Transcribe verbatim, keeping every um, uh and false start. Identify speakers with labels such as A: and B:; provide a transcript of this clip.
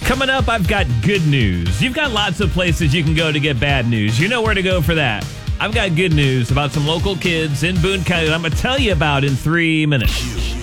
A: Coming up, I've got good news. You've got lots of places you can go to get bad news. You know where to go for that. I've got good news about some local kids in Boone County that I'm going to tell you about in three minutes.